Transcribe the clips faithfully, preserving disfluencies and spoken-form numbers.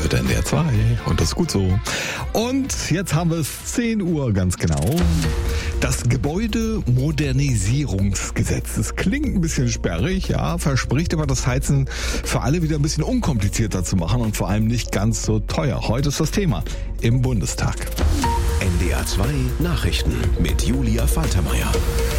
wird N D R zwei und das ist gut so. Und jetzt haben wir es zehn Uhr ganz genau. Das Gebäudemodernisierungsgesetz. Das klingt ein bisschen sperrig, ja, verspricht aber das Heizen für alle wieder ein bisschen unkomplizierter zu machen und vor allem nicht ganz so teuer. Heute ist das Thema im Bundestag. N D R zwei Nachrichten mit Julia Faltermeier.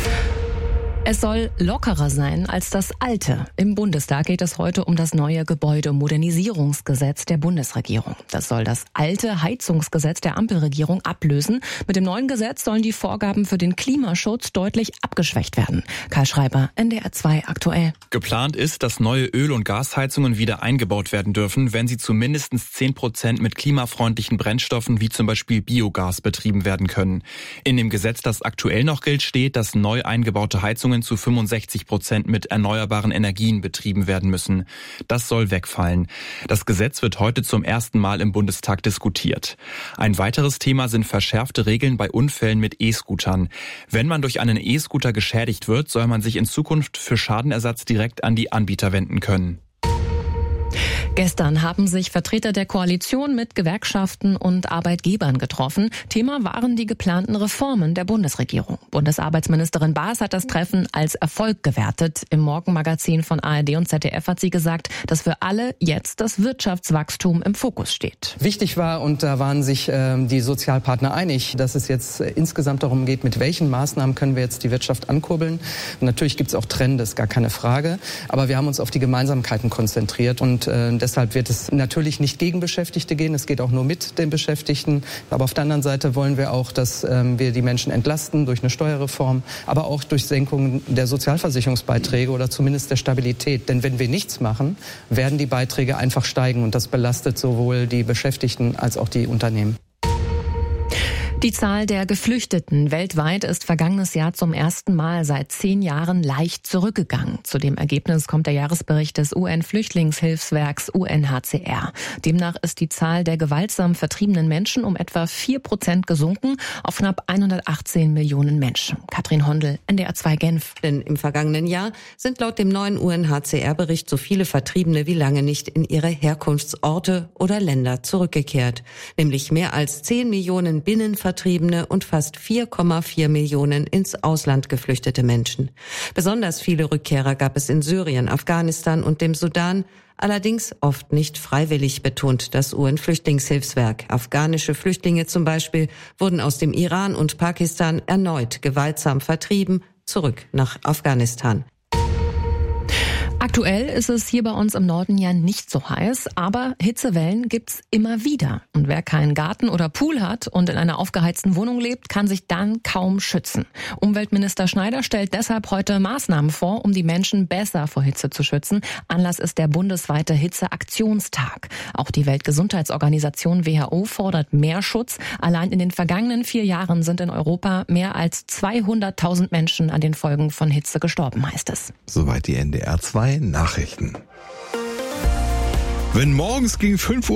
Es soll lockerer sein als das alte. Im Bundestag geht es heute um das neue Gebäudemodernisierungsgesetz der Bundesregierung. Das soll das alte Heizungsgesetz der Ampelregierung ablösen. Mit dem neuen Gesetz sollen die Vorgaben für den Klimaschutz deutlich abgeschwächt werden. Karl Schreiber, N D R zwei aktuell. Geplant ist, dass neue Öl- und Gasheizungen wieder eingebaut werden dürfen, wenn sie zu mindestens zehn Prozent mit klimafreundlichen Brennstoffen wie zum Beispiel Biogas betrieben werden können. In dem Gesetz, das aktuell noch gilt, steht, dass neu eingebaute Heizungen zu fünfundsechzig Prozent mit erneuerbaren Energien betrieben werden müssen. Das soll wegfallen. Das Gesetz wird heute zum ersten Mal im Bundestag diskutiert. Ein weiteres Thema sind verschärfte Regeln bei Unfällen mit E-Scootern. Wenn man durch einen E-Scooter geschädigt wird, soll man sich in Zukunft für Schadenersatz direkt an die Anbieter wenden können. Gestern haben sich Vertreter der Koalition mit Gewerkschaften und Arbeitgebern getroffen. Thema waren die geplanten Reformen der Bundesregierung. Bundesarbeitsministerin Baas hat das Treffen als Erfolg gewertet. Im Morgenmagazin von A R D und Z D F hat sie gesagt, dass für alle jetzt das Wirtschaftswachstum im Fokus steht. Wichtig war, und da waren sich äh, die Sozialpartner einig, dass es jetzt äh, insgesamt darum geht, mit welchen Maßnahmen können wir jetzt die Wirtschaft ankurbeln. Und natürlich gibt es auch Trends, gar keine Frage. Aber wir haben uns auf die Gemeinsamkeiten konzentriert und äh, Deshalb wird es natürlich nicht gegen Beschäftigte gehen, es geht auch nur mit den Beschäftigten. Aber auf der anderen Seite wollen wir auch, dass ähm, wir die Menschen entlasten durch eine Steuerreform, aber auch durch Senkung der Sozialversicherungsbeiträge oder zumindest der Stabilität. Denn wenn wir nichts machen, werden die Beiträge einfach steigen und das belastet sowohl die Beschäftigten als auch die Unternehmen. Die Zahl der Geflüchteten weltweit ist vergangenes Jahr zum ersten Mal seit zehn Jahren leicht zurückgegangen. Zu dem Ergebnis kommt der Jahresbericht des U N-Flüchtlingshilfswerks U N H C R. Demnach ist die Zahl der gewaltsam vertriebenen Menschen um etwa vier Prozent gesunken auf knapp hundertachtzehn Millionen Menschen. Katrin Hondel, N D R zwei Genf. Denn im vergangenen Jahr sind laut dem neuen U N H C R-Bericht so viele Vertriebene wie lange nicht in ihre Herkunftsorte oder Länder zurückgekehrt. Nämlich mehr als zehn Millionen Binnenvertriebene Vertriebene und fast vier Komma vier Millionen ins Ausland geflüchtete Menschen. Besonders viele Rückkehrer gab es in Syrien, Afghanistan und dem Sudan, allerdings oft nicht freiwillig, betont das U N-Flüchtlingshilfswerk. Afghanische Flüchtlinge zum Beispiel wurden aus dem Iran und Pakistan erneut gewaltsam vertrieben, zurück nach Afghanistan. Aktuell ist es hier bei uns im Norden ja nicht so heiß, aber Hitzewellen gibt's immer wieder. Und wer keinen Garten oder Pool hat und in einer aufgeheizten Wohnung lebt, kann sich dann kaum schützen. Umweltminister Schneider stellt deshalb heute Maßnahmen vor, um die Menschen besser vor Hitze zu schützen. Anlass ist der bundesweite Hitzeaktionstag. Auch die Weltgesundheitsorganisation W H O fordert mehr Schutz. Allein in den vergangenen vier Jahren sind in Europa mehr als zweihunderttausend Menschen an den Folgen von Hitze gestorben, heißt es. Soweit die N D R zwei Nachrichten. Wenn morgens gegen fünf Uhr